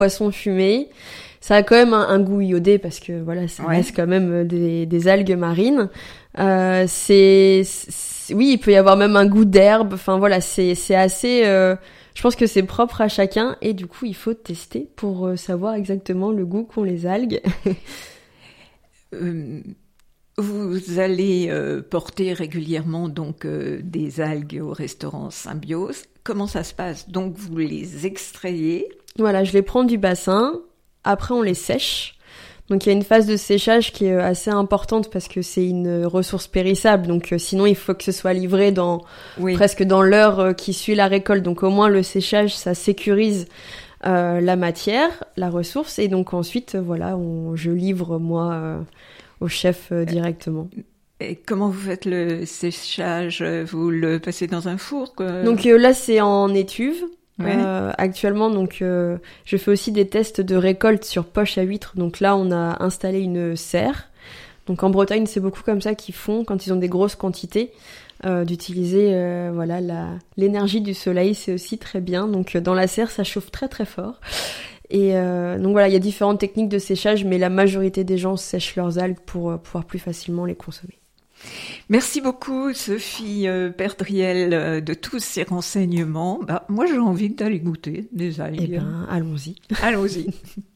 Poisson fumé. Ça a quand même un goût iodé parce que voilà, ça reste quand même des algues marines. Oui, il peut y avoir même un goût d'herbe. Enfin voilà, c'est assez. Je pense que c'est propre à chacun et du coup, il faut tester pour savoir exactement le goût qu'ont les algues. Vous allez porter régulièrement donc des algues au restaurant Symbiose. Comment ça se passe? Donc vous les extrayez? Voilà, je les prends du bassin. Après, on les sèche. Donc il y a une phase de séchage qui est assez importante parce que c'est une ressource périssable. Donc sinon il faut que ce soit livré presque dans l'heure qui suit la récolte. Donc au moins le séchage ça sécurise la matière, la ressource et donc ensuite je livre moi au chef directement. Et comment vous faites le séchage? Vous le passez dans un four quoi? Donc là c'est en étuve. Actuellement, donc, je fais aussi des tests de récolte sur poche à huîtres. Donc là, on a installé une serre. Donc en Bretagne, c'est beaucoup comme ça qu'ils font quand ils ont des grosses quantités. D'utiliser l'énergie du soleil, c'est aussi très bien. Donc dans la serre, ça chauffe très très fort. Et donc voilà, il y a différentes techniques de séchage, mais la majorité des gens sèchent leurs algues pour pouvoir plus facilement les consommer. Merci beaucoup Sophie Perdriel de tous ces renseignements. Moi j'ai envie d'aller goûter des algues. Eh ben, allons-y. Allons-y.